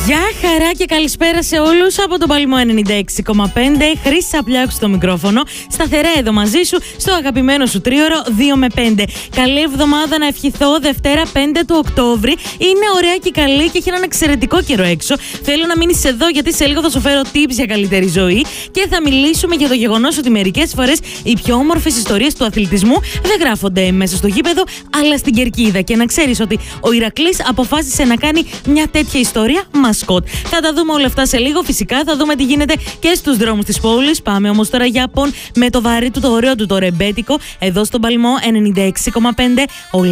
Γεια χαρά και καλησπέρα σε όλους από τον Παλμό 96,5. Χρήση Απλιάκου στο μικρόφωνο. Σταθερά εδώ μαζί σου στο αγαπημένο σου τρίωρο 2 με 5. Καλή εβδομάδα να ευχηθώ. Δευτέρα 5 του Οκτώβρη. Είναι ωραία και καλή και έχει έναν εξαιρετικό καιρό έξω. Θέλω να μείνεις εδώ γιατί σε λίγο θα σου φέρω tips για καλύτερη ζωή και θα μιλήσουμε για το γεγονός ότι μερικές φορές οι πιο όμορφες ιστορίες του αθλητισμού δεν γράφονται μέσα στο γήπεδο αλλά στην κερκίδα. Και να ξέρεις ότι ο Ηρακλής αποφάσισε να κάνει μια τέτοια ιστορία μασκότ. Θα τα δούμε όλα αυτά σε λίγο. Φυσικά θα δούμε τι γίνεται και στους δρόμους της πόλης. Πάμε όμως τώρα για με το βαρύ του, το ωραίο του, το ρεμπέτικο εδώ στον Παλμό 96,5.